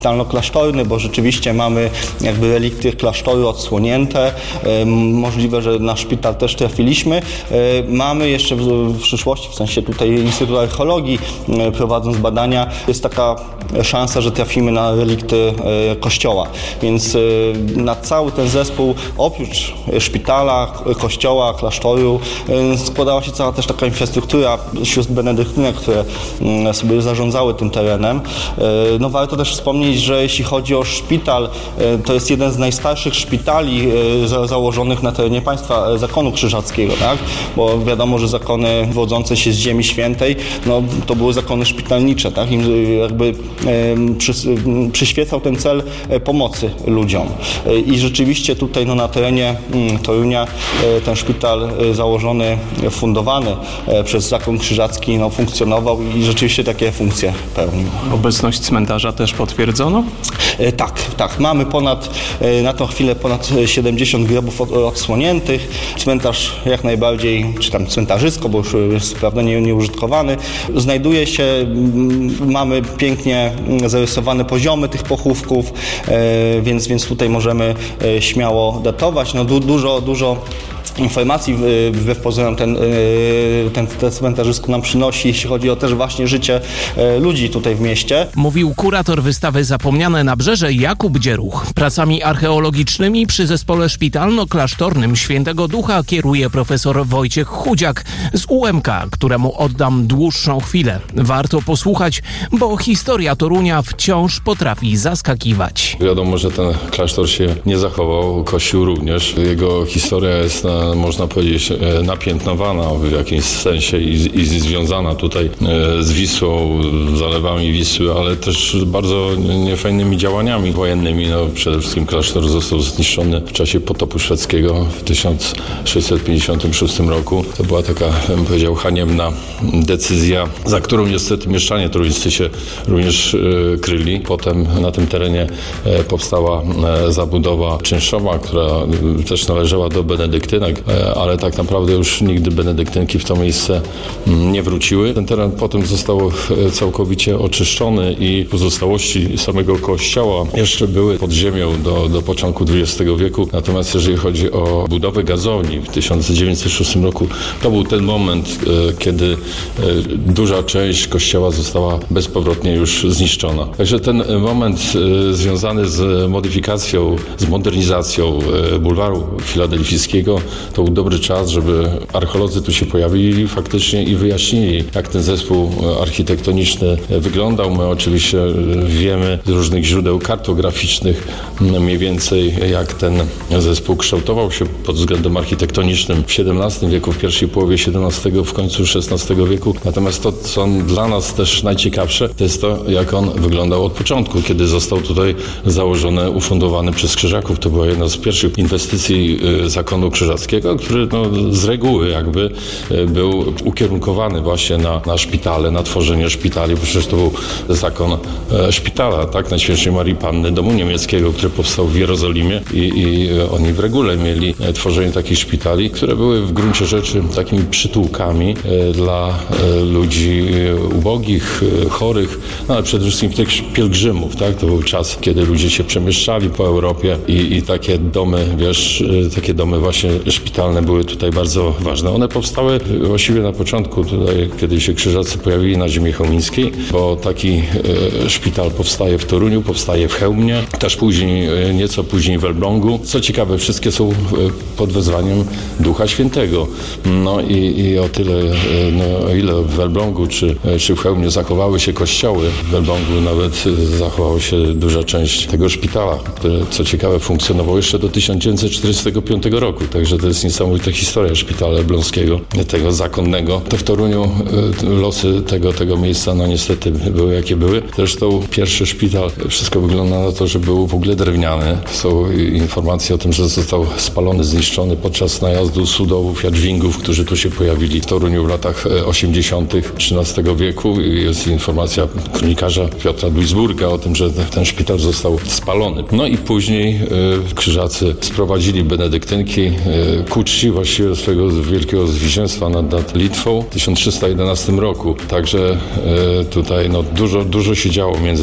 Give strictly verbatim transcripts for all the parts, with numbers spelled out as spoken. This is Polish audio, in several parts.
klasztorny, bo rzeczywiście mamy jakby relikty klasztoru odsłonięte. Możliwe, że na szpital też trafiliśmy. Mamy jeszcze w przyszłości, w sensie tutaj Instytut Archeologii, prowadząc badania, jest taka szansa, że trafimy na relikty kościoła. Więc na cały ten zespół, oprócz szpitala, kościoła, klasztoru, składała się cała też taka infrastruktura sióstr benedyktynek, które sobie zarządzały tym terenem. No warto też wspomnieć, że jeśli chodzi o szpital, to jest jeden z najstarszych szpitali założonych na terenie państwa zakonu krzyżackiego, tak? Bo wiadomo, że zakony wywodzące się z Ziemi Świętej, no, to były zakony szpitalnicze, tak? Im jakby przy, przyświecał ten cel pomocy ludziom. I rzeczywiście tutaj no, na terenie Torunia ten szpital założony, fundowany przez zakon krzyżacki no, funkcjonował i rzeczywiście takie funkcje pełnił. Obecność cmentarza też potwierdzono? Tak, tak. Mamy ponad, na tą chwilę ponad siedemdziesiąt grobów odsłoniętych. Cmentarz jak najbardziej, czy tam cmentarzysko, bo już jest prawda nie, nieużytkowany. Znajduje się, mamy pięknie zarysowane poziomy tych pochówków, więc, więc tutaj możemy śmiało datować. No, du, dużo, dużo informacji wbrew pozorom ten, ten, ten cmentarzysko nam przynosi, jeśli chodzi o też właśnie życie ludzi tutaj w mieście. Mówił kurator wystawy Zapomniane Nabrzeże Jakub Dzieruch. Pracami archeologicznymi przy zespole szpitalno-klasztornym Świętego Ducha kieruje profesor Wojciech Chudziak z U M K, któremu oddam dłuższą chwilę. Warto posłuchać, bo historia Torunia wciąż potrafi zaskakiwać. Wiadomo, że ten klasztor się nie zachował, kościół również. Jego historia jest na można powiedzieć, napiętnowana w jakimś sensie i, i związana tutaj z Wisłą, zalewami Wisły, ale też bardzo niefajnymi działaniami wojennymi. No, przede wszystkim klasztor został zniszczony w czasie potopu szwedzkiego w tysiąc sześćset pięćdziesiątym szóstym roku. To była taka, bym powiedział, haniebna decyzja, za którą niestety mieszczanie toruńscy się również kryli. Potem na tym terenie powstała zabudowa czynszowa, która też należała do benedyktynek, ale tak naprawdę już nigdy benedyktynki w to miejsce nie wróciły. Ten teren potem został całkowicie oczyszczony i pozostałości samego kościoła jeszcze były pod ziemią do, do początku dwudziestego wieku. Natomiast jeżeli chodzi o budowę gazowni w tysiąc dziewięćset szóstym roku, to był ten moment, kiedy duża część kościoła została bezpowrotnie już zniszczona. Także ten moment związany z modyfikacją, z modernizacją bulwaru filadelfijskiego to był dobry czas, żeby archeolodzy tu się pojawili faktycznie i wyjaśnili, jak ten zespół architektoniczny wyglądał. My oczywiście wiemy z różnych źródeł kartograficznych mniej więcej, jak ten zespół kształtował się pod względem architektonicznym w siedemnastym wieku, w pierwszej połowie siedemnastego, w końcu szesnastego wieku. Natomiast to, co dla nas też najciekawsze, to jest to, jak on wyglądał od początku, kiedy został tutaj założony, ufundowany przez Krzyżaków. To była jedna z pierwszych inwestycji zakonu krzyżackiego, który no, z reguły jakby był ukierunkowany właśnie na, na szpitale, na tworzenie szpitali, bo przecież to był zakon e, szpitala, tak, Najświętszej Marii Panny, domu niemieckiego, który powstał w Jerozolimie i, i oni w regule mieli tworzenie takich szpitali, które były w gruncie rzeczy takimi przytułkami e, dla e, ludzi ubogich, e, chorych, no, ale przede wszystkim tych pielgrzymów, tak, to był czas, kiedy ludzie się przemieszczali po Europie i, i takie domy, wiesz, e, takie domy właśnie szpitalne były tutaj bardzo ważne. One powstały właściwie na początku, tutaj, kiedy się Krzyżacy pojawili na ziemi chełmińskiej, bo taki e, szpital powstaje w Toruniu, powstaje w Chełmnie, też później, e, nieco później w Elblągu. Co ciekawe, wszystkie są e, pod wezwaniem Ducha Świętego. No i, i o tyle, e, no, o ile w Elblągu czy, e, czy w Chełmnie zachowały się kościoły, w Elblągu nawet e, zachowała się duża część tego szpitala, które, co ciekawe, funkcjonowało jeszcze do tysiąc dziewięćset czterdziestego piątego roku, także to jest niesamowita historia szpitala elbląskiego, tego zakonnego. To w Toruniu e, losy tego, tego miejsca, no niestety były jakie były. Zresztą pierwszy szpital, wszystko wygląda na to, że był w ogóle drewniany. Są informacje o tym, że został spalony, zniszczony podczas najazdu Sudowów, Jadwingów, którzy tu się pojawili w Toruniu w latach osiemdziesiątych trzynastego wieku. Jest informacja kronikarza Piotra Duisburga o tym, że ten szpital został spalony. No i później e, Krzyżacy sprowadzili benedyktynki e, ku czci właściwie swojego wielkiego zwycięstwa nad, nad Litwą w tysiąc trzysta jedenastym roku. Także e, tutaj no, dużo, dużo się działo w międzyczasie.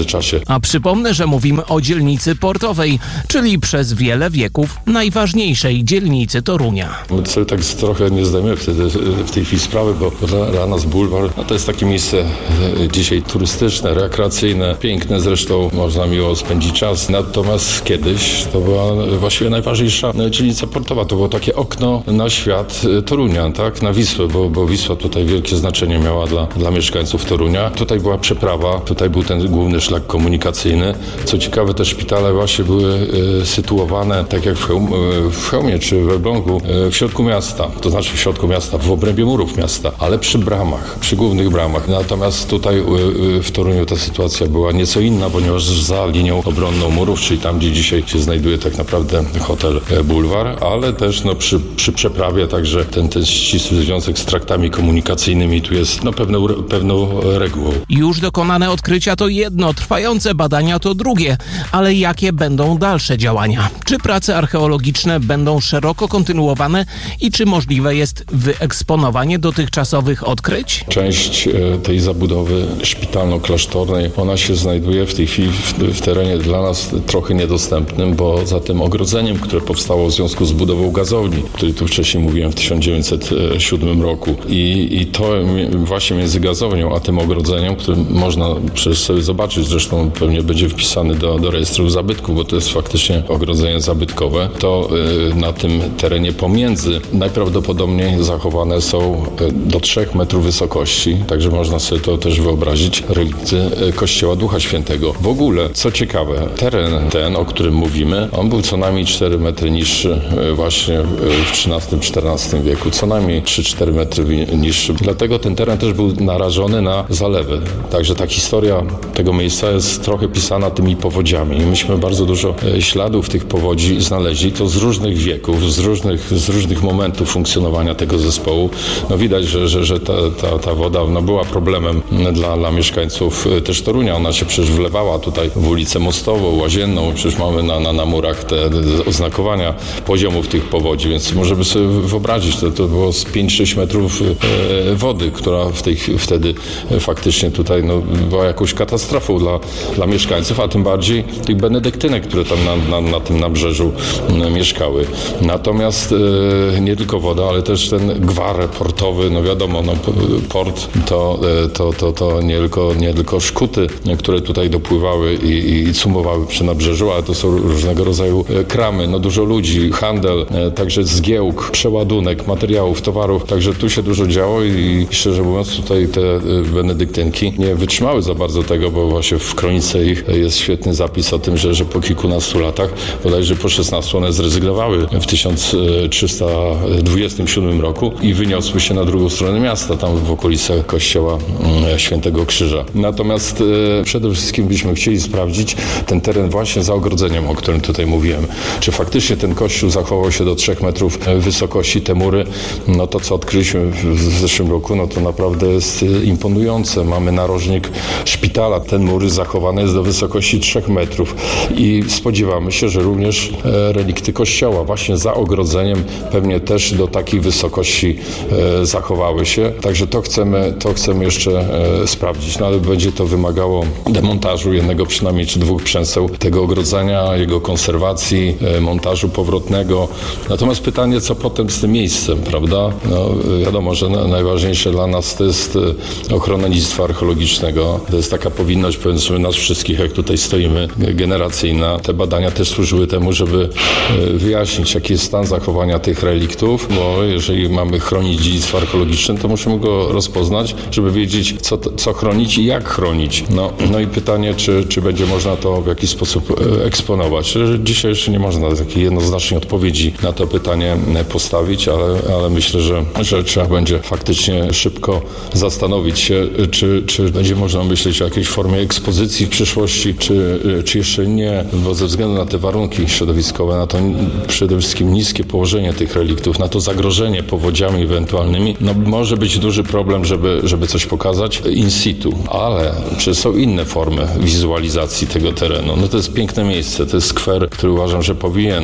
A przypomnę, że mówimy o dzielnicy portowej, czyli przez wiele wieków najważniejszej dzielnicy Torunia. My sobie tak trochę nie zdajemy wtedy w tej chwili sprawy, bo dla nas bulwar no to jest takie miejsce dzisiaj turystyczne, rekreacyjne, piękne, zresztą można miło spędzić czas. Natomiast kiedyś to była właściwie najważniejsza dzielnica portowa. To było takie okno na świat Torunia, tak? Na Wisłę, bo, bo Wisła tutaj wielkie znaczenie miała dla, dla mieszkańców Torunia. Tutaj była przeprawa, tutaj był ten główny szlak komunikacyjny. Co ciekawe, te szpitale właśnie były y, sytuowane, tak jak w, Chełm, y, w Chełmie czy w Elblągu, y, w środku miasta. To znaczy w środku miasta, w obrębie murów miasta, ale przy bramach, przy głównych bramach. Natomiast tutaj y, y, w Toruniu ta sytuacja była nieco inna, ponieważ za linią obronną murów, czyli tam, gdzie dzisiaj się znajduje tak naprawdę hotel Bulwar, ale też no, przy, przy przeprawie, także ten, ten ścisły związek z traktami komunikacyjnymi tu jest no, pewną, pewną regułą. Już dokonane odkrycia to jedno, trwające badania to drugie, ale jakie będą dalsze działania? Czy prace archeologiczne będą szeroko kontynuowane i czy możliwe jest wyeksponowanie dotychczasowych odkryć? Część tej zabudowy szpitalno-klasztornej, ona się znajduje w tej chwili w, w terenie dla nas trochę niedostępnym, bo za tym ogrodzeniem, które powstało w związku z budową gazowni, o której tu wcześniej mówiłem w tysiąc dziewięćset siódmym roku. I, i to właśnie między gazownią a tym ogrodzeniem, które można przecież sobie zobaczyć, zresztą pewnie będzie wpisany do, do rejestru zabytków, bo to jest faktycznie ogrodzenie zabytkowe, to y, na tym terenie pomiędzy najprawdopodobniej zachowane są y, do trzech metrów wysokości, także można sobie to też wyobrazić, relikty y, Kościoła Ducha Świętego. W ogóle, co ciekawe, teren ten, o którym mówimy, on był co najmniej cztery metry niższy y, właśnie y, w trzynastym czternastym wieku, co najmniej trzy cztery metry niższy. Dlatego ten teren też był narażony na zalewy. Także ta historia tego miejsca jest trochę pisana tymi powodziami. I myśmy bardzo dużo śladów tych powodzi znaleźli, to z różnych wieków, z różnych, z różnych momentów funkcjonowania tego zespołu. No widać, że, że, że ta, ta, ta woda no, była problemem dla, dla mieszkańców też Torunia. Ona się przecież wlewała tutaj w ulicę Mostową, Łazienną. Przecież mamy na, na, na murach te oznakowania poziomów tych powodzi, więc możemy sobie wyobrazić, to, to było z pięć sześć metrów e, wody, która w tej, wtedy faktycznie tutaj no, była jakąś katastrofą dla, dla mieszkańców, a tym bardziej tych benedyktynek, które tam na, na, na tym nabrzeżu mieszkały. Natomiast e, nie tylko woda, ale też ten gwar portowy, no wiadomo, no, port to, to, to, to nie, tylko, nie tylko szkuty, które tutaj dopływały i, i, i cumowały przy nabrzeżu, ale to są różnego rodzaju kramy, no dużo ludzi, handel, e, także zgiełk, przeładunek materiałów, towarów, także tu się dużo działo i szczerze mówiąc tutaj te benedyktynki nie wytrzymały za bardzo tego, bo właśnie w kronice ich jest świetny zapis o tym, że, że po kilkunastu latach, bodajże po szesnastu one zrezygnowały w tysiąc trzysta dwudziestym siódmym roku i wyniosły się na drugą stronę miasta, tam w okolicach kościoła Świętego Krzyża. Natomiast e, przede wszystkim byśmy chcieli sprawdzić ten teren właśnie za ogrodzeniem, o którym tutaj mówiłem. Czy faktycznie ten kościół zachował się do trzech metrów wysokości, te mury, no to co odkryliśmy w zeszłym roku, no to naprawdę jest imponujące. Mamy narożnik szpitala, ten mur zachowany jest do wysokości trzech metrów i spodziewamy się, że również relikty kościoła właśnie za ogrodzeniem pewnie też do takiej wysokości zachowały się. Także to chcemy, to chcemy jeszcze sprawdzić, no ale będzie to wymagało demontażu jednego przynajmniej czy dwóch przęseł tego ogrodzenia, jego konserwacji, montażu powrotnego. Natomiast pytanie, co potem z tym miejscem, prawda? No, wiadomo, że najważniejsze dla nas to jest ochrona dziedzictwa archeologicznego. To jest taka powinność, powiedzmy, nas wszystkich, jak tutaj stoimy, generacyjna. Te badania też służyły temu, żeby wyjaśnić, jaki jest stan zachowania tych reliktów, bo jeżeli mamy chronić dziedzictwo archeologiczne, to musimy go rozpoznać, żeby wiedzieć, co, co chronić i jak chronić. No, no i pytanie, czy, czy będzie można to w jakiś sposób eksponować. Dzisiaj jeszcze nie można takiej jednoznacznej odpowiedzi na to pytanie postawić, ale, ale myślę, że, że trzeba będzie faktycznie szybko zastanowić się, czy, czy będzie można myśleć o jakiejś formie ekspozycji w przyszłości, czy, czy jeszcze nie, bo ze względu na te warunki środowiskowe, na to przede wszystkim niskie położenie tych reliktów, na to zagrożenie powodziami ewentualnymi, no może być duży problem, żeby, żeby coś pokazać in situ, ale czy są inne formy wizualizacji tego terenu? No to jest piękne miejsce, to jest skwer, który uważam, że powinien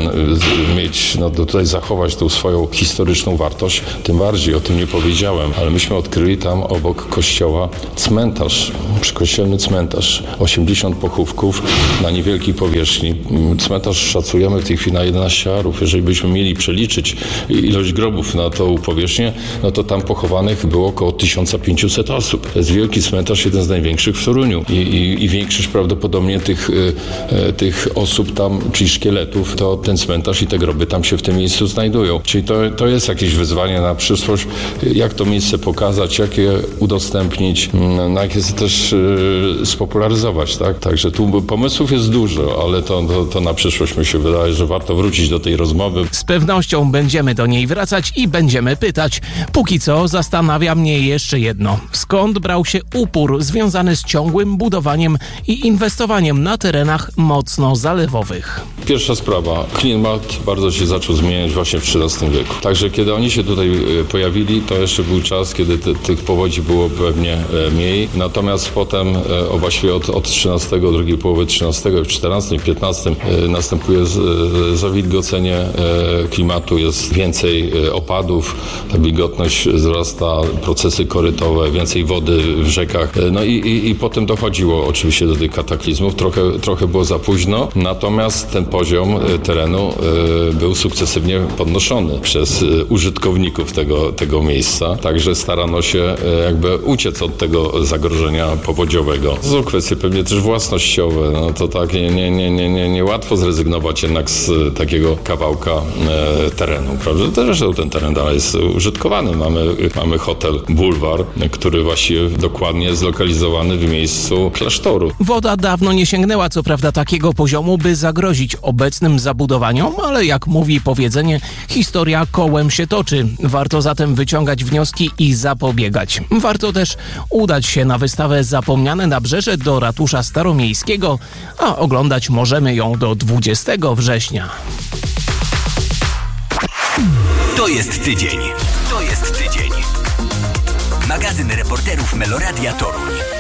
mieć, no tutaj zachować tą swoją historyczną wartość, tym bardziej o tym nie powiedziałem, ale myśmy odkryli tam obok kościoła cmentarz, przykościelny cmentarz osiemdziesiąt pochówków na niewielkiej powierzchni. Cmentarz szacujemy w tej chwili na jedenaście arów. Jeżeli byśmy mieli przeliczyć ilość grobów na tą powierzchnię, no to tam pochowanych było około tysiąc pięćset osób. To jest wielki cmentarz, jeden z największych w Toruniu. I, i, i większość prawdopodobnie tych, e, tych osób tam, czyli szkieletów, to ten cmentarz i te groby tam się w tym miejscu znajdują. Czyli to, to jest jakieś wyzwanie na przyszłość, jak to miejsce pokazać, jak je udostępnić, no, jak je też e, spopularyzować, tak? Także tu pomysłów jest dużo, ale to, to, to na przyszłość mi się wydaje, że warto wrócić do tej rozmowy. Z pewnością będziemy do niej wracać i będziemy pytać. Póki co zastanawia mnie jeszcze jedno. Skąd brał się upór związany z ciągłym budowaniem i inwestowaniem na terenach mocno zalewowych? Pierwsza sprawa. Klimat bardzo się zaczął zmieniać właśnie w trzynastym wieku. Także kiedy oni się tutaj pojawili, to jeszcze był czas, kiedy te, tych powodzi było pewnie mniej. Natomiast potem, o właściwie od, od trzynastego, drugiej połowy trzynastego, w czternastym, piętnastym następuje zawilgocenie klimatu, jest więcej opadów, ta wilgotność wzrasta, procesy korytowe, więcej wody w rzekach. No i, i, i potem dochodziło oczywiście do tych kataklizmów. Trochę, trochę było za późno, natomiast ten poziom terenu był sukcesywnie podnoszony przez użytkowników tego, tego miejsca. Także starano się jakby uciec od tego zagrożenia powodziowego. To są kwestie pewnie też własnościowe. No to tak nie, nie, nie, nie, nie, nie łatwo zrezygnować jednak z takiego kawałka e, terenu, prawda? Zresztą ten teren dalej jest użytkowany. Mamy, mamy hotel Bulwar, który właściwie dokładnie jest zlokalizowany w miejscu klasztoru. Woda dawno nie sięgnęła co prawda takiego poziomu, by zagrozić obecnym zabudowaniom, ale jak mówi powiedzenie, historia kołem się toczy. Warto zatem wyciągać wnioski i zapobiegać. Warto też udać się na wystawę Zapomniane nabrzeże do ratusza staromiejskiego, a oglądać możemy ją do dwudziestego września. To jest tydzień. To jest tydzień. Magazyn reporterów Meloradia Toruń.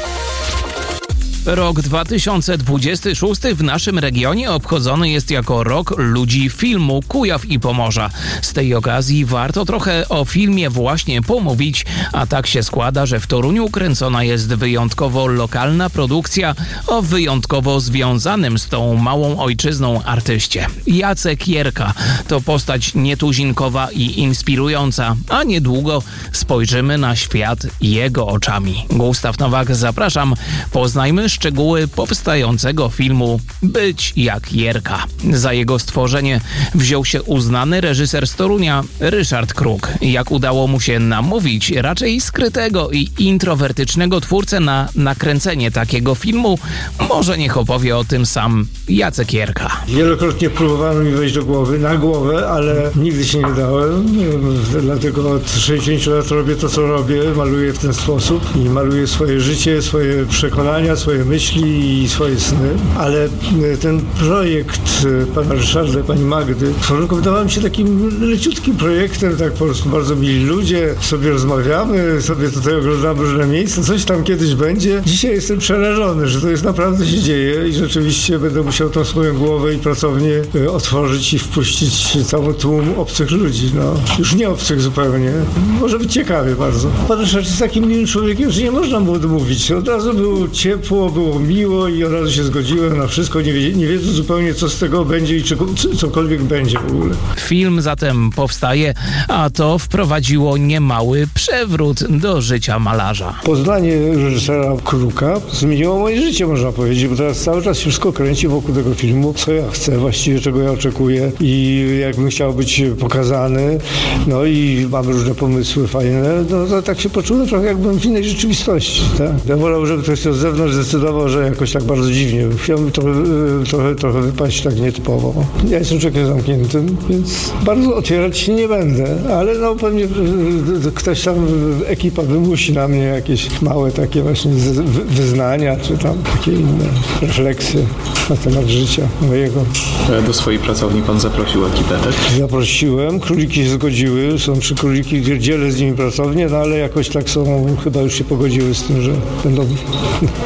Rok dwa tysiące dwudziesty szósty w naszym regionie obchodzony jest jako rok ludzi filmu Kujaw i Pomorza. Z tej okazji warto trochę o filmie właśnie pomówić, a tak się składa, że w Toruniu kręcona jest wyjątkowo lokalna produkcja o wyjątkowo związanym z tą małą ojczyzną artyście. Jacek Jerka to postać nietuzinkowa i inspirująca, a niedługo spojrzymy na świat jego oczami. Gustaw Nowak, zapraszam, poznajmy szczegóły powstającego filmu Być jak Jerka. Za jego stworzenie wziął się uznany reżyser z Torunia Ryszard Kruk. Jak udało mu się namówić raczej skrytego i introwertycznego twórcę na nakręcenie takiego filmu, może niech opowie o tym sam Jacek Jerka. Wielokrotnie próbowano mi wejść do głowy, na głowę, ale nigdy się nie dałem. Dlatego od sześćdziesięciu lat robię to, co robię. Maluję w ten sposób i maluję swoje życie, swoje przekonania, swoje myśli i swoje sny. Ale ten projekt pana Ryszarda, pani Magdy, wydawał mi się takim leciutkim projektem, tak po prostu bardzo mili ludzie, sobie rozmawiamy, sobie tutaj oglądamy różne miejsca, coś tam kiedyś będzie. Dzisiaj jestem przerażony, że to jest naprawdę się dzieje i rzeczywiście będę musiał tą swoją głowę i pracownię otworzyć i wpuścić cały tłum obcych ludzi. No, już nie obcych zupełnie. Może być ciekawie bardzo. Pan Ryszard jest takim miłym człowiekiem, że nie można mu odmówić. Od razu było ciepło, było miło i od razu się zgodziłem na wszystko, nie, wie, nie wiedząc zupełnie, co z tego będzie i czy, cokolwiek będzie w ogóle. Film zatem powstaje, a to wprowadziło niemały przewrót do życia malarza. Poznanie reżysera Kruka zmieniło moje życie, można powiedzieć, bo teraz cały czas się wszystko kręci wokół tego filmu, co ja chcę, właściwie czego ja oczekuję i jakbym chciał być pokazany, no i mamy różne pomysły fajne, no to tak się poczułem trochę jakbym w innej rzeczywistości, tak? Ja wolałbym, żeby ktoś z zewnątrz zdecydował, że jakoś tak bardzo dziwnie. Chciałbym trochę, trochę, trochę wypaść tak nietypowo. Ja jestem człowiekiem zamkniętym, więc bardzo otwierać się nie będę, ale no pewnie ktoś tam, ekipa wymusi na mnie jakieś małe takie właśnie wyznania, czy tam takie inne refleksje na temat życia mojego. Do swojej pracowni pan zaprosił ekipę, tak? Zaprosiłem, króliki się zgodziły, są trzy króliki, dzielę z nimi pracownię, no ale jakoś tak są, chyba już się pogodziły z tym, że będą z brzegu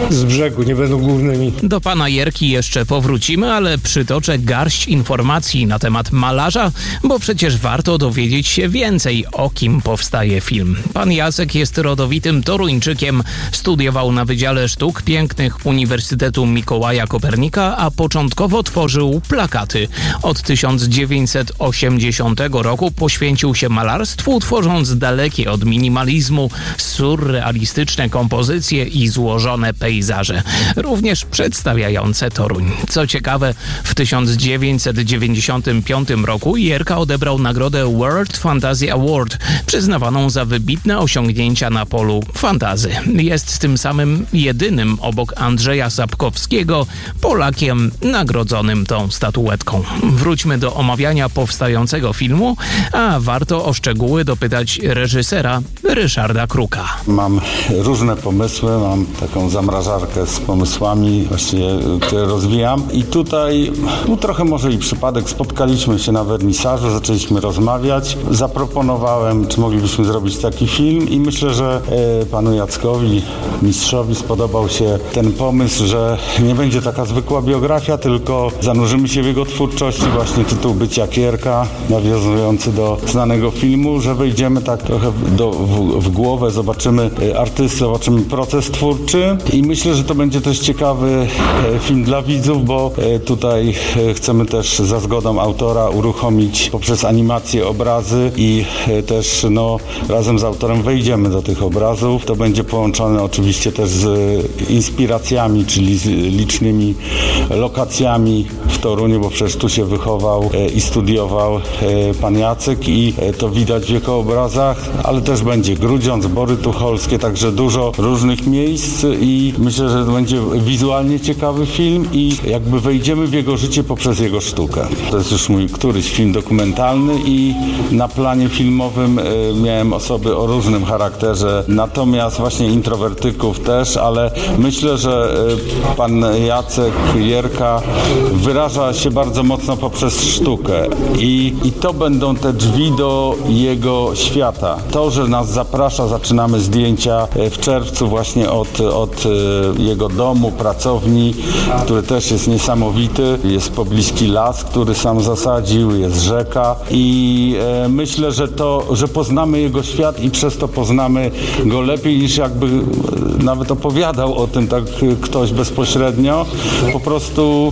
szeregu, nie będą głównymi. Do pana Jerki jeszcze powrócimy, ale przytoczę garść informacji na temat malarza, bo przecież warto dowiedzieć się więcej, o kim powstaje film. Pan Jacek jest rodowitym Toruńczykiem, studiował na Wydziale Sztuk Pięknych Uniwersytetu Mikołaja Kopernika, a początkowo tworzył plakaty. Od tysiąc dziewięćset osiemdziesiątego roku poświęcił się malarstwu, tworząc dalekie od minimalizmu surrealistyczne kompozycje i złożone pejzaże, również przedstawiające Toruń. Co ciekawe, w tysiąc dziewięćset dziewięćdziesiątym piątym roku Jerka odebrał nagrodę World Fantasy Award, przyznawaną za wybitne osiągnięcia na polu fantazy. Jest tym samym jedynym obok Andrzeja Sapkowskiego Polakiem nagrodzonym tą statuetką. Wróćmy do omawiania powstającego filmu, a warto o szczegóły dopytać reżysera Ryszarda Kruka. Mam różne pomysły, mam taką zamrażarkę z pomysłami, właściwie, które rozwijam i tutaj no, trochę może i przypadek, spotkaliśmy się na wernisażu, zaczęliśmy rozmawiać, zaproponowałem, czy moglibyśmy zrobić taki film i myślę, że e, panu Jackowi, mistrzowi spodobał się ten pomysł, że nie będzie taka zwykła biografia, tylko zanurzymy się w jego twórczości, właśnie tytuł Bycia Kierka, nawiązujący do znanego filmu, że wejdziemy tak trochę do, w, w głowę, zobaczymy artystę, zobaczymy proces twórczy i myślę, że to będzie też ciekawy film dla widzów, bo tutaj chcemy też za zgodą autora uruchomić poprzez animację obrazy i też no, razem z autorem wejdziemy do tych obrazów. To będzie połączone oczywiście też z inspiracjami, czyli z licznymi lokacjami w Toruniu, bo przecież tu się wychował i studiował pan Jacek i to widać w jego obrazach, ale też będzie Grudziądz, Bory Tucholskie, także dużo różnych miejsc i myślę, że to będzie wizualnie ciekawy film i jakby wejdziemy w jego życie poprzez jego sztukę. To jest już mój któryś film dokumentalny i na planie filmowym miałem osoby o różnym charakterze, natomiast właśnie introwertyków też, ale myślę, że pan Jacek Jerka wyraża się bardzo mocno poprzez sztukę i, i to będą te drzwi do jego świata. To, że nas zaprasza, zaczynamy zdjęcia w czerwcu właśnie od, od jego domu, pracowni, który też jest niesamowity. Jest pobliski las, który sam zasadził, jest rzeka i e, myślę, że to, że poznamy jego świat i przez to poznamy go lepiej niż jakby nawet opowiadał o tym tak ktoś bezpośrednio. Po prostu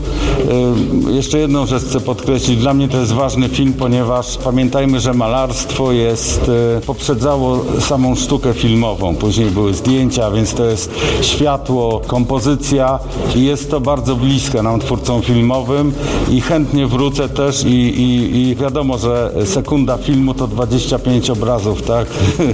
e, jeszcze jedną rzecz chcę podkreślić. Dla mnie to jest ważny film, ponieważ pamiętajmy, że malarstwo jest, e, poprzedzało samą sztukę filmową. Później były zdjęcia, więc to jest światło, kompozycja i jest to bardzo bliskie nam twórcom filmowym i chętnie wrócę też i, i, i wiadomo, że sekunda filmu to dwadzieścia pięć obrazów, tak?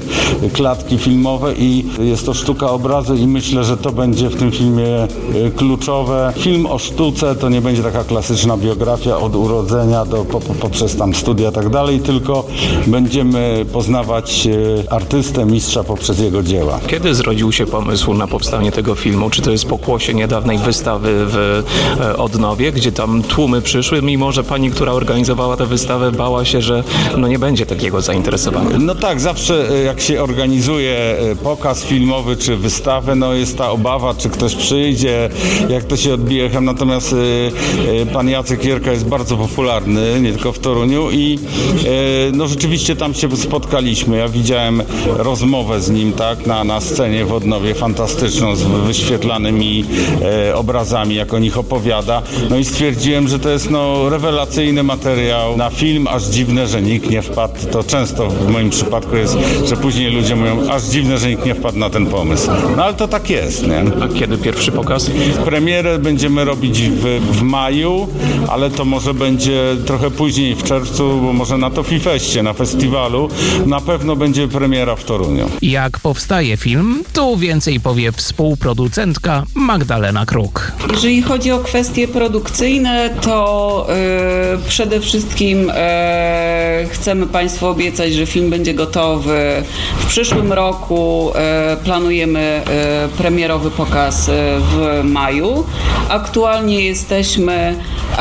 Klatki filmowe i jest to sztuka obrazu i myślę, że to będzie w tym filmie kluczowe. Film o sztuce to nie będzie taka klasyczna biografia od urodzenia do po, poprzez tam studia i tak dalej, tylko będziemy poznawać artystę, mistrza poprzez jego dzieła. Kiedy zrodził się pomysł na powstanie tego filmu? Czy to jest pokłosie niedawnej wystawy w Odnowie, gdzie tam tłumy przyszły, mimo że pani, która organizowała tę wystawę, bała się, że no nie będzie takiego zainteresowania? No tak, zawsze jak się organizuje pokaz filmowy czy wystawę, no jest ta obawa, czy ktoś przyjdzie, jak to się odbije echem. Natomiast pan Jacek Jerka jest bardzo popularny, nie tylko w Toruniu i no rzeczywiście tam się spotkaliśmy. Ja widziałem rozmowę z nim, tak, na, na scenie w Odnowie, fantastyczną, z wyświetlanymi e, obrazami, jak o nich opowiada. No i stwierdziłem, że to jest no, rewelacyjny materiał na film, aż dziwne, że nikt nie wpadł. To często w moim przypadku jest, że później ludzie mówią, aż dziwne, że nikt nie wpadł na ten pomysł. No ale to tak jest, nie? A kiedy pierwszy pokaz? Premierę będziemy robić w, w maju, ale to może będzie trochę później, w czerwcu, bo może na to Fifeście, na festiwalu. Na pewno będzie premiera w Toruniu. Jak powstaje film, tu więcej powie współproducentka Magdalena Kruk. Jeżeli chodzi o kwestie produkcyjne, to yy, przede wszystkim yy, chcemy Państwu obiecać, że film będzie gotowy w przyszłym roku. Yy, planujemy yy, premierowy pokaz yy, w maju. Aktualnie jesteśmy yy,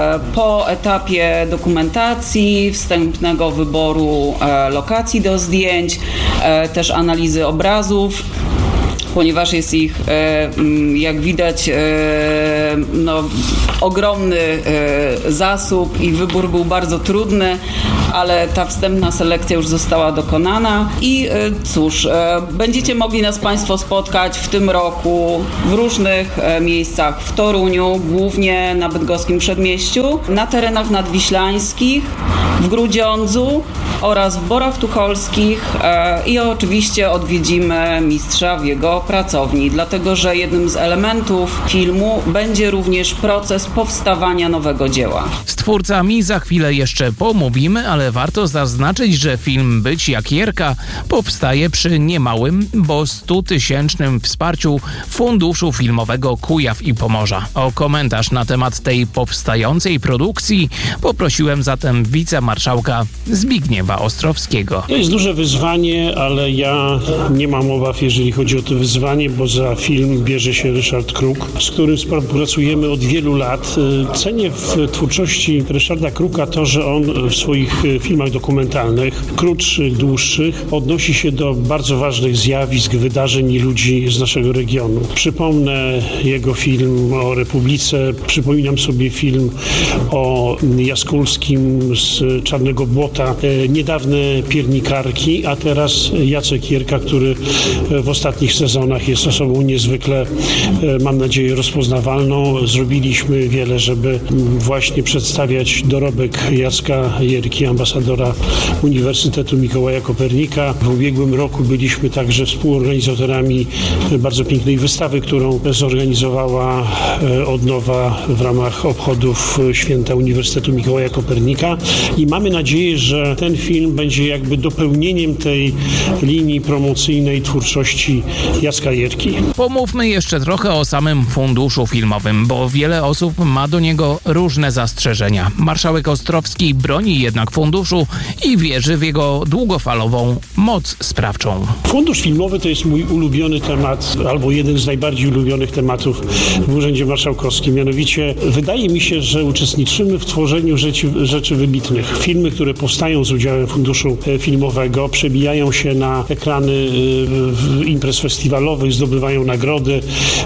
po etapie dokumentacji, wstępnego wyboru yy, lokacji do zdjęć, yy, też analizy obrazów. ponieważ jest ich, jak widać, no, ogromny zasób i wybór był bardzo trudny, ale ta wstępna selekcja już została dokonana i cóż, będziecie mogli nas Państwo spotkać w tym roku w różnych miejscach w Toruniu, głównie na bydgoskim Przedmieściu, na terenach nadwiślańskich, w Grudziądzu oraz w Borach Tucholskich i oczywiście odwiedzimy mistrza w jego pracowni, dlatego że jednym z elementów filmu będzie również proces powstawania nowego dzieła. Z twórcami za chwilę jeszcze pomówimy, ale warto zaznaczyć, że film Być jak Jerka powstaje przy niemałym, bo stutysięcznym wsparciu Funduszu Filmowego Kujaw i Pomorza. O komentarz na temat tej powstającej produkcji poprosiłem zatem wicemarszałka Zbigniewa Ostrowskiego. To jest duże wyzwanie, ale ja nie mam obaw, jeżeli chodzi o to wyzwanie, bo za film bierze się Ryszard Kruk, z którym współpracujemy od wielu lat. Cenię w twórczości Ryszarda Kruka to, że on w swoich filmach dokumentalnych, krótszych, dłuższych, odnosi się do bardzo ważnych zjawisk, wydarzeń i ludzi z naszego regionu. Przypomnę jego film o Republice, przypominam sobie film o Jaskulskim z Czarnego Błota, niedawne Piernikarki, a teraz Jacek Jerka, który w ostatnich sezonach jest osobą niezwykle, mam nadzieję, rozpoznawalną. Zrobiliśmy wiele, żeby właśnie przedstawiać dorobek Jacka Jerki, ambasadora Uniwersytetu Mikołaja Kopernika. W ubiegłym roku byliśmy także współorganizatorami bardzo pięknej wystawy, którą zorganizowała Odnowa w ramach obchodów Święta Uniwersytetu Mikołaja Kopernika i mamy nadzieję, że ten film będzie jakby dopełnieniem tej linii promocyjnej twórczości Jacka Jerki. Pomówmy jeszcze trochę o samym funduszu filmowym, bo wiele osób ma do niego różne zastrzeżenia. Marszałek Ostrowski broni jednak funduszu i wierzy w jego długofalową moc sprawczą. Fundusz filmowy to jest mój ulubiony temat, albo jeden z najbardziej ulubionych tematów w Urzędzie Marszałkowskim. Mianowicie wydaje mi się, że uczestniczymy w tworzeniu rzeczy, rzeczy wybitnych. Filmy, które powstają z udziałem funduszu filmowego, przebijają się na ekrany imprez festiwalowych, zdobywają nagrody.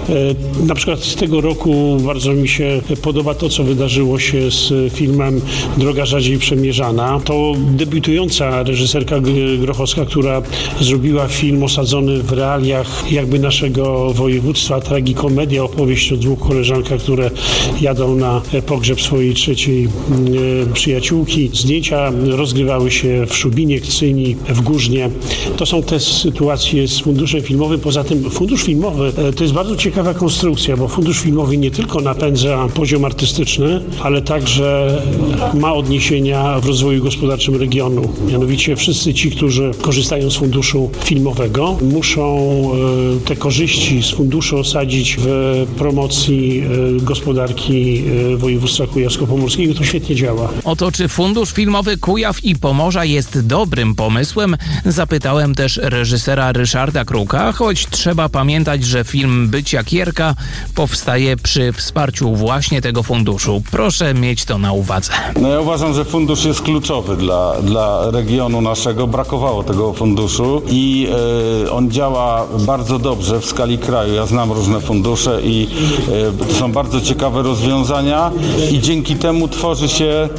Na przykład z tego roku bardzo mi się podoba to, co wydarzyło się z filmem Droga rzadziej przemierzana. To debiutująca reżyserka Grochowska, która zrobiła film osadzony w realiach jakby naszego województwa, tragikomedia, opowieść o dwóch koleżankach, które jadą na pogrzeb swojej trzeciej przyjaciółki. Zdjęcia rozgrywały się w Szubinie, Kcyni, w Górznie. To są te sytuacje z funduszem filmowym. Poza tym fundusz filmowy to jest bardzo ciekawa konstrukcja, bo fundusz filmowy nie tylko napędza poziom artystyczny, ale także ma odniesienia w rozwoju gospodarczym regionu. Mianowicie wszyscy ci, którzy korzystają z funduszu filmowego, muszą te korzyści z funduszu osadzić w promocji gospodarki województwa kujawsko-pomorskiego. To świetnie działa. O to, czy fundusz filmowy Kujaw i Pomorza jest dobrym pomysłem, zapytałem też reżysera Ryszarda Kruka, choć trzeba pamiętać, że film Być jak Jerka powstaje przy wsparciu właśnie tego funduszu. Proszę mieć to na uwadze. No ja uważam, że fundusz jest kluczowy dla, dla regionu naszego. Brakowało tego funduszu i y, on działa bardzo dobrze w skali kraju. Ja znam różne fundusze i y, to są bardzo ciekawe rozwiązania i dzięki temu tworzy się,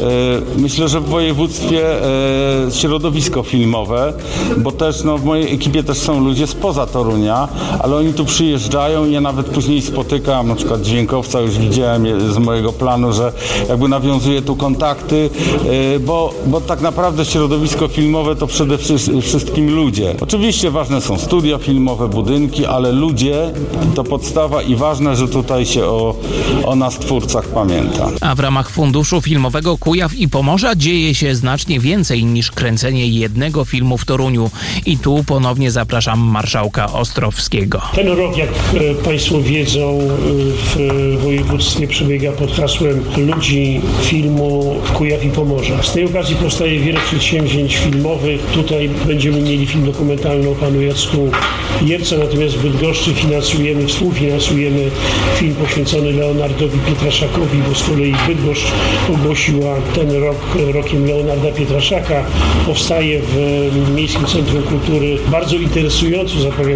y, myślę, że w województwie y, środowisko filmowe, bo też no, w mojej ekipie też są ludzie spoza Torunia, ale oni tu przyjeżdżają i ja nawet później spotykam, na przykład dźwiękowca, już widziałem z mojego planu, że jakby nawiązuje tu kontakty, bo, bo tak naprawdę środowisko filmowe to przede wszystkim ludzie. Oczywiście ważne są studia filmowe, budynki, ale ludzie to podstawa i ważne, że tutaj się o, o nas twórcach pamięta. A w ramach funduszu filmowego Kujaw i Pomorza dzieje się znacznie więcej niż kręcenie jednego filmu w Toruniu. I tu ponownie zapraszam marszałka Ostrowskiego. Ten rok, jak Państwo wiedzą, w województwie przebiega pod hasłem Ludzi Filmu Kujaw i Pomorza. Z tej okazji powstaje wiele przedsięwzięć filmowych. Tutaj będziemy mieli film dokumentalny o panu Jacku Jerce, natomiast w Bydgoszczy finansujemy, współfinansujemy film poświęcony Leonardowi Pietraszakowi, bo z kolei Bydgoszcz ogłosiła ten rok rokiem Leonarda Pietraszaka. Powstaje w Miejskim Centrum Kultury bardzo interesująco zapowiada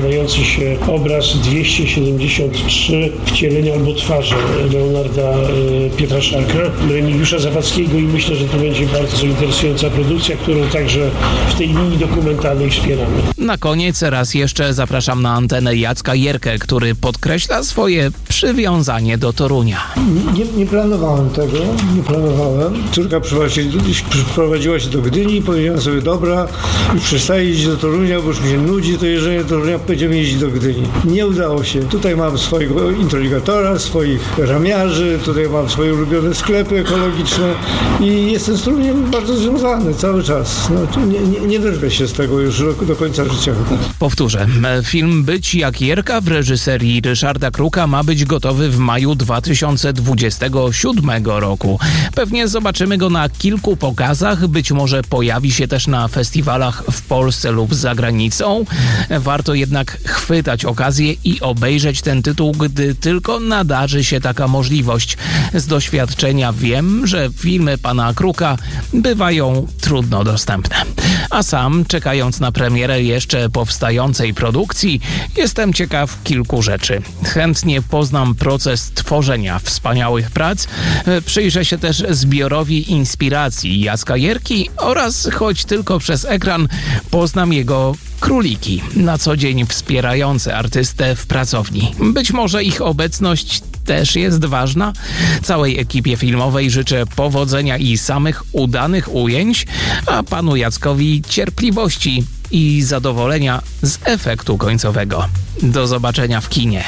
rozpoczynający się obraz dwieście siedemdziesiąt trzy wcielenia albo twarze Leonarda e, Pietraszaka, Remigiusza Zawadzkiego i myślę, że to będzie bardzo interesująca produkcja, którą także w tej linii dokumentalnej wspieramy. Na koniec raz jeszcze zapraszam na antenę Jacka Jerkę, który podkreśla swoje przywiązanie do Torunia. Nie, nie planowałem tego, nie planowałem. Córka przyprowadziła się do Gdyni i powiedziałem sobie, dobra, już przestaję jeździć do Torunia, bo już mi się nudzi to jeżdżenie do Torunia, będziemy jeździć do Gdyni. Nie udało się. Tutaj mam swojego introligatora, swoich ramiarzy, tutaj mam swoje ulubione sklepy ekologiczne i jestem z Toruniem bardzo związany cały czas. No, nie, nie, nie wyrwę się z tego już do, do końca życia. Powtórzę, film Być jak Jerka w reżyserii Ryszarda Kruka ma być gotowy w maju dwa tysiące dwudziestego siódmego roku. Pewnie zobaczymy go na kilku pokazach, być może pojawi się też na festiwalach w Polsce lub za granicą. Warto jednak chwytać okazję i obejrzeć ten tytuł, gdy tylko nadarzy się taka możliwość. Z doświadczenia wiem, że filmy pana Kruka bywają trudno dostępne. A sam, czekając na premierę jeszcze powstającej produkcji, jestem ciekaw kilku rzeczy. Chętnie poznam proces tworzenia wspaniałych prac, przyjrzę się też zbiorowi inspiracji Jacka Jerki oraz, choć tylko przez ekran, poznam jego króliki, na co dzień wspierające artystę w pracowni. Być może ich obecność też jest ważna. Całej ekipie filmowej życzę powodzenia i samych udanych ujęć, a panu Jackowi cierpliwości i zadowolenia z efektu końcowego. Do zobaczenia w kinie.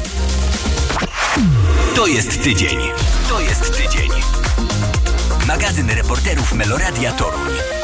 To jest tydzień. To jest tydzień. Magazyn reporterów Meloradia Toruń.